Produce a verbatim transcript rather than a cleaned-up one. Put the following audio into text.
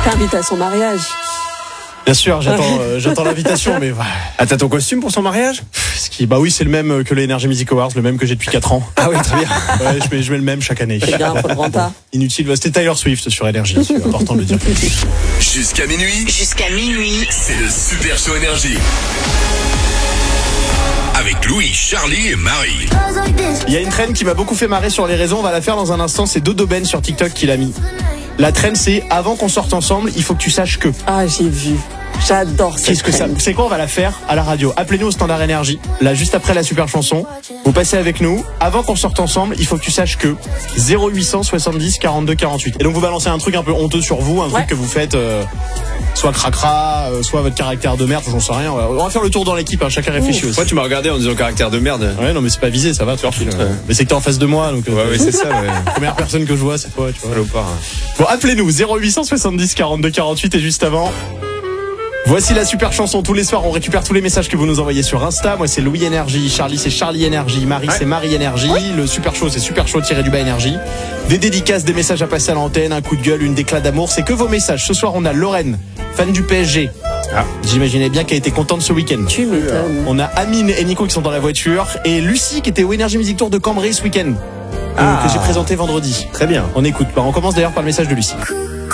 t'invite à son mariage. Bien sûr, j'attends, euh, j'attends l'invitation, mais ouais. Ah, t'as ton costume pour son mariage? Ce qui, bah oui, c'est le même que les Energy Music Awards, le même que j'ai depuis quatre ans. Ah oui, très bien. Ouais, je mets, je mets le même chaque année. C'est bien, faut le grand pas. Inutile, c'était Taylor Swift sur Energy, c'est important de le dire. Jusqu'à minuit. Jusqu'à minuit. C'est le Super Show Énergie. Avec Louis, Charlie et Marie. Il y a une traîne qui m'a beaucoup fait marrer sur les réseaux, on va la faire dans un instant, c'est Dodo Ben sur TikTok qui l'a mis. La traîne, c'est avant qu'on sorte ensemble, il faut que tu saches que. Ah, j'ai vu. J'adore cette Qu'est-ce que ça, traîne. c'est quoi, on va la faire à la radio. Appelez-nous au standard énergie. Là, juste après la super chanson. Vous passez avec nous. Avant qu'on sorte ensemble, il faut que tu saches que zéro huit cent soixante-dix quarante-deux quarante-huit. Et donc, vous balancez un truc un peu honteux sur vous, un truc Ouais. que vous faites, euh, soit cracra, euh, soit votre caractère de merde, j'en sais rien. On va faire le tour dans l'équipe, hein, chacun réfléchit aussi. Pourquoi tu m'as regardé en disant caractère de merde? Ouais, non, mais c'est pas visé, ça va, tu vois. Ouais. Mais c'est que t'es en face de moi, donc. euh, Ouais, ouais, c'est ça, ouais. La première personne que je vois, c'est toi, tu vois. Salopard. Bon, appelez-nous zéro huit cent soixante-dix quarante-deux quarante-huit et juste avant. Voici la super chanson. Tous les soirs, on récupère tous les messages que vous nous envoyez sur Insta. Moi, c'est Louis Énergie. Charlie, c'est Charlie Énergie. Marie, Ouais. c'est Marie Énergie. Le super show, c'est super show tiré du bas Énergie. Des dédicaces, des messages à passer à l'antenne, un coup de gueule, une déclat d'amour. C'est que vos messages. Ce soir, on a Lorraine, fan du P S G. Ah. J'imaginais bien qu'elle était contente ce week-end. Tu m'étonnes. On a Amine et Nico qui sont dans la voiture. Et Lucie qui était au Energy Music Tour de Cambrai ce week-end. euh, Ah. Que j'ai présenté vendredi. Très bien. On écoute. Bah, on commence d'ailleurs par le message de Lucie.